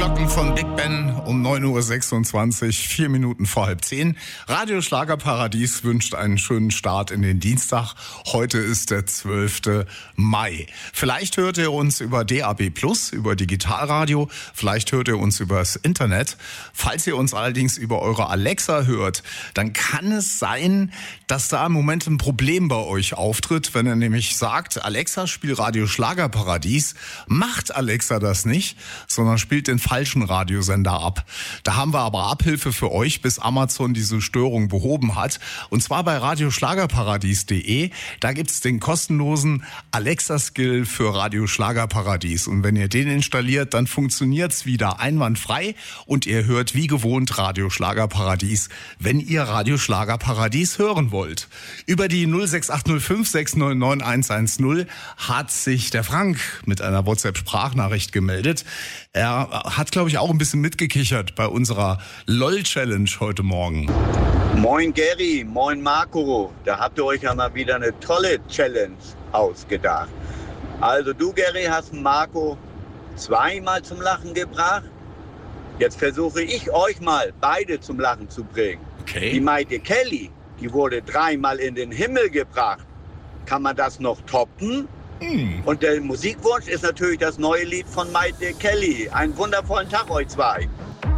Glocken von Big Ben um 9.26 Uhr, 4 Minuten vor halb 10. Radio Schlagerparadies wünscht einen schönen Start in den Dienstag. Heute ist der 12. Mai. Vielleicht hört ihr uns über DAB+, über Digitalradio. Vielleicht hört ihr uns übers Internet. Falls ihr uns allerdings über eure Alexa hört, dann kann es sein, dass da im Moment ein Problem bei euch auftritt, wenn ihr nämlich sagt, Alexa, spiel Radio Schlagerparadies. Macht Alexa das nicht, sondern spielt den falschen Radiosender ab. Da haben wir aber Abhilfe für euch, bis Amazon diese Störung behoben hat. Und zwar bei radioschlagerparadies.de. Da gibt's den kostenlosen Alexa-Skill für Radio Schlagerparadies. Und wenn ihr den installiert, dann funktioniert's wieder einwandfrei und ihr hört wie gewohnt Radio Schlagerparadies, wenn ihr Radio Schlagerparadies hören wollt. Über die 06805 699 110 hat sich der Frank mit einer WhatsApp-Sprachnachricht gemeldet. Er hat, glaube ich, auch ein bisschen mitgekichert bei unserer LOL-Challenge heute Morgen. Moin Gary, moin Marco. Da habt ihr euch ja mal wieder eine tolle Challenge ausgedacht. Also du, Gary, hast Marco zweimal zum Lachen gebracht. Jetzt versuche ich euch mal beide zum Lachen zu bringen. Okay. Die Maite Kelly, die wurde 3-mal in den Himmel gebracht. Kann man das noch toppen? Und der Musikwunsch ist natürlich das neue Lied von Maite Kelly. Einen wundervollen Tag euch zwei.